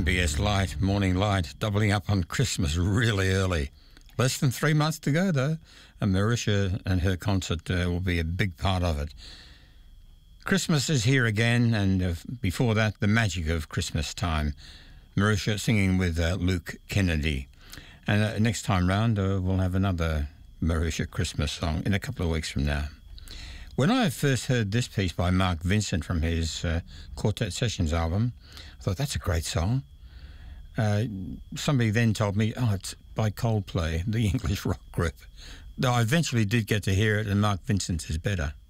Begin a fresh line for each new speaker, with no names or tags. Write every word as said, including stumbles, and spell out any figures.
M B S Light, Morning Light, doubling up on Christmas really early. Less than three months to go, though, and Marisha and her concert uh, will be a big part of it. Christmas is here again, and uh, before that, the magic of Christmas time. Marisha singing with uh, Luke Kennedy. And uh, next time round, uh, we'll have another Marisha Christmas song in a couple of weeks from now. When I first heard this piece by Mark Vincent from his uh, Quartet Sessions album, I thought, that's a great song. Uh, somebody then told me, oh, it's by Coldplay, the English rock group. Though I eventually did get to hear it, and Mark Vincent's is better.